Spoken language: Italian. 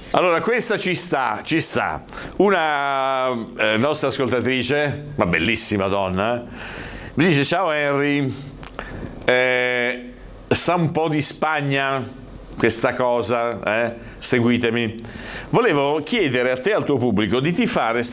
Allora, questa ci sta. Una nostra ascoltatrice, ma bellissima donna, mi dice: ciao Henry, sa un po' di Spagna questa cosa, seguitemi. Volevo chiedere a te e al tuo pubblico di tifare